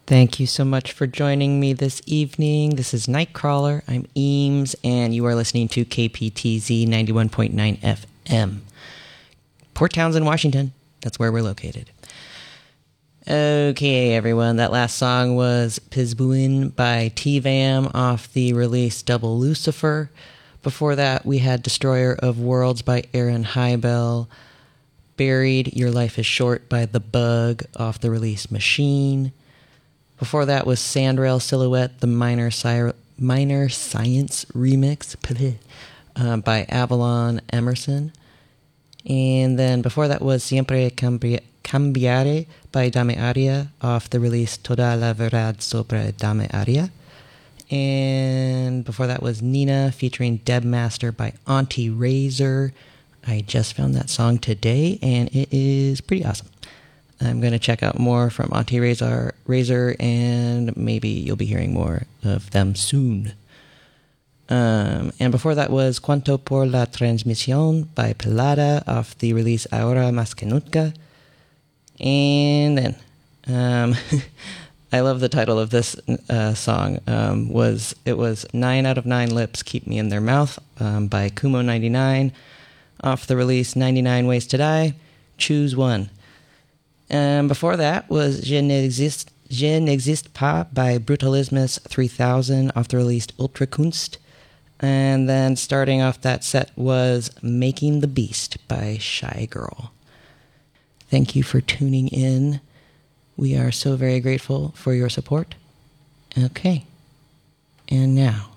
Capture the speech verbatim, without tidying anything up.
Thank you so much for joining me this evening. This is Nightcrawler. I'm Eames, and you are listening to K P T Z ninety-one point nine F M. Port Townsend, Washington. That's where we're located. Okay, everyone. That last song was Pizbuin by T-Vam off the release Double Lucifer. Before that, we had Destroyer of Worlds by Aaron Hybel. Buried, Your Life is Short by The Bug off the release Machine. Before that was Sandrail Silhouette, the Minor, Sci- Minor Science remix uh, by Avalon Emerson. And then before that was Siempre Cambi- Cambiare by Dame Aria off the release Toda la Verdad sobre Dame Aria. And before that was Nina featuring Debmaster by Auntie Razor. I just found that song today, and it is pretty awesome. I'm going to check out more from Auntie Razor, Razor, and maybe you'll be hearing more of them soon. Um, and before that was Cuanto por la Transmisión by Pelada off the release Ahora Más Que Nunca. And then, um, I love the title of this uh, song. Um, was It was Nine Out of Nine Lips Keep Me in Their Mouth um, by Kumo ninety-nine off the release ninety-nine Ways to Die. Choose one. And before that was Je n'existe, Je n'existe pas by Brutalismus three thousand off the release Ultra Kunst. And then starting off that set was Making the Beast by Shy Girl. Thank you for tuning in. We are so very grateful for your support. Okay. And now,